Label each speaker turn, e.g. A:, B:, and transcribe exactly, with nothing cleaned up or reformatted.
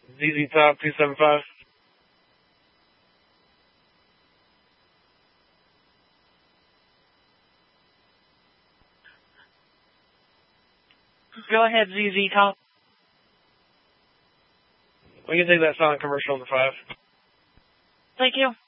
A: Z Z Top two seven five.
B: Go ahead, Z Z Top.
A: We can take that silent commercial on the five.
B: Thank you.